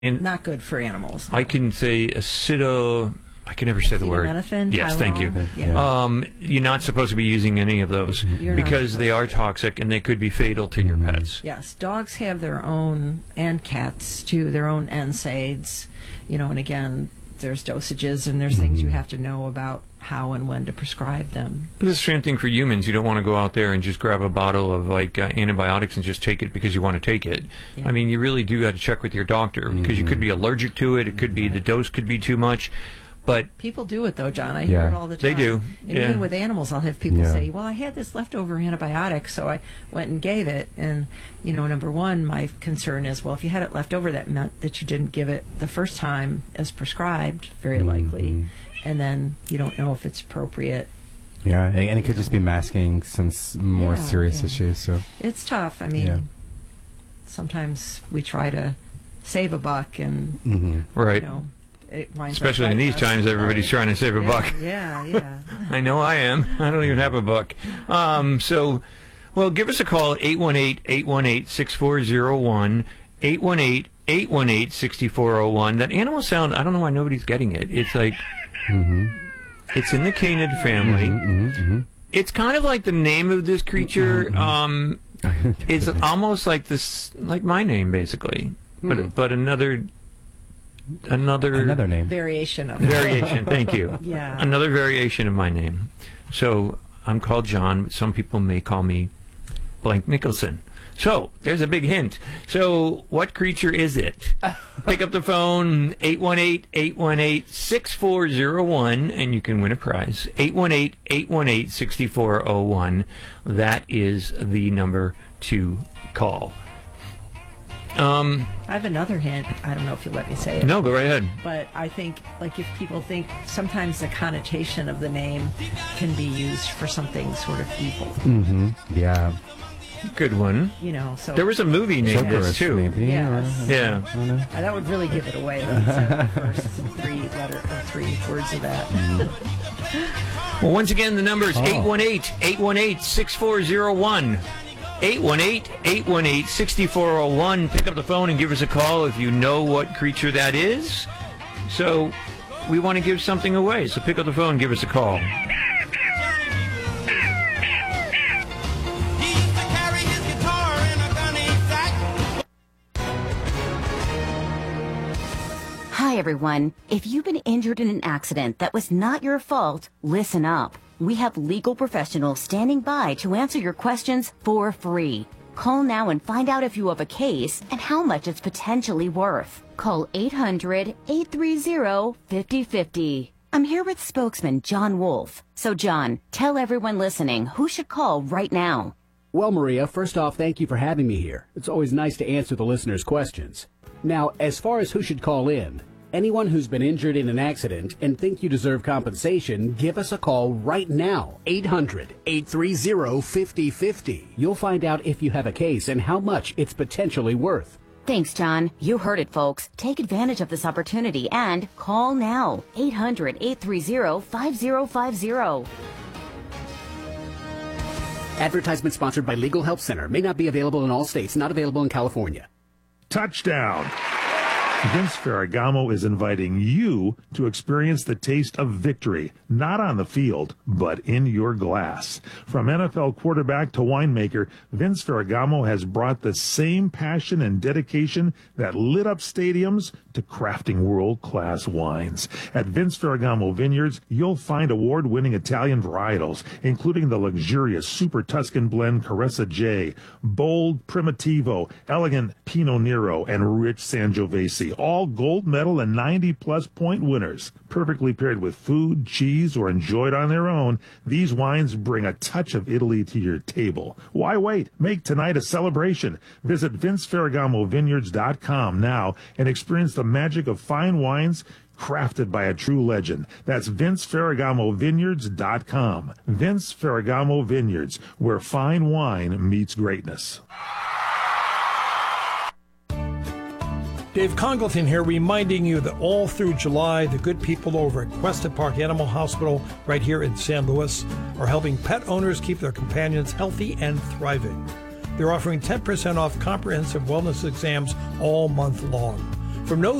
not good for animals. I can say I can never say the word. Acetaminophen, Yes, Tylenol. thank you. Yeah. You're not supposed to be using any of those because they are toxic and they could be fatal to your pets. Yes, dogs have their own, and cats too, their own NSAIDs. And again, there's dosages and there's things you have to know about how and when to prescribe them. But it's the same thing for humans. You don't want to go out there and just grab a bottle of antibiotics and just take it because you want to take it. Yeah. I mean, you really do have to check with your doctor because you could be allergic to it. It could be the dose could be too much. But people do it though, John. I hear it all the time. They do. And even with animals, I'll have people say, well, I had this leftover antibiotic, so I went and gave it. And, number one, my concern is, well, if you had it left over, that meant that you didn't give it the first time as prescribed, very likely. And then you don't know if it's appropriate. Yeah, and it could just be masking some more serious issues. So it's tough. I mean, sometimes we try to save a buck and, right. Especially in these times, everybody's trying to save a buck. Yeah. I know I am. I don't even have a buck. Give us a call at 818-818-6401, 818-818-6401. That animal sound, I don't know why nobody's getting it. It's like, it's in the canid family. It's kind of like the name of this creature. It's almost like like my name, basically. But another name. Variation of Variation, thank you. Yeah. Another variation of my name. So I'm called John, but some people may call me Blank Nicholson. So there's a big hint. So what creature is it? Pick up the phone, 818-818-6401, and you can win a prize. 818-818-6401. That is the number to call. I have another hint. I don't know if you'll let me say it. No, go right ahead. But I think, if people think, sometimes the connotation of the name can be used for something sort of evil. Yeah. Good one. So there was a movie named this too. Maybe. Yes. Yeah. That would really give it away. The first three words of that. Well, once again, the number is 818-818-6401. 818-818-6401. Pick up the phone and give us a call if you know what creature that is. So we want to give something away. So pick up the phone and give us a call. Hi, everyone. If you've been injured in an accident that was not your fault, listen up. We have legal professionals standing by to answer your questions for free. Call now and find out if you have a case and how much it's potentially worth. Call 800-830-5050. I'm here with spokesman John Wolf. So, John, tell everyone listening who should call right now. Well, Maria, first off, thank you for having me here. It's always nice to answer the listeners' questions. Now, as far as who should call in, anyone who's been injured in an accident and think you deserve compensation, give us a call right now. 800-830-5050. You'll find out if you have a case and how much it's potentially worth. Thanks, John. You heard it, folks. Take advantage of this opportunity and call now. 800-830-5050. Advertisement sponsored by Legal Help Center. May not be available in all states. Not available in California. Touchdown! Vince Ferragamo is inviting you to experience the taste of victory, not on the field, but in your glass. From NFL quarterback to winemaker, Vince Ferragamo has brought the same passion and dedication that lit up stadiums to crafting world-class wines. At Vince Ferragamo Vineyards, you'll find award-winning Italian varietals, including the luxurious Super Tuscan blend Caressa J, bold Primitivo, elegant Pinot Nero, and rich Sangiovese. All gold medal and 90-plus point winners. Perfectly paired with food, cheese, or enjoyed on their own, these wines bring a touch of Italy to your table. Why wait? Make tonight a celebration. Visit VinceFerragamoVineyards.com now and experience the magic of fine wines crafted by a true legend. That's VinceFerragamoVineyards.com. Vince Ferragamo Vineyards, where fine wine meets greatness. Dave Congleton here, reminding you that all through July, the good people over at Crested Park Animal Hospital right here in San Luis are helping pet owners keep their companions healthy and thriving. They're offering 10% off comprehensive wellness exams all month long. From no